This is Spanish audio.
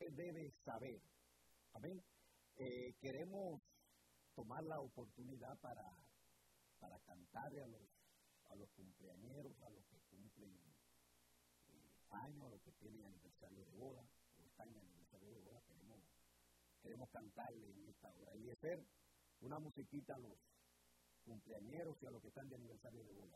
usted debe saber. Amén. Queremos tomar la oportunidad para cantarle a los cumpleañeros, a los que cumplen años, a los que tienen aniversario de boda, o están en aniversario de boda, queremos cantarle en esta hora. Y hacer una musiquita a los cumpleañeros y a los que están de aniversario de boda.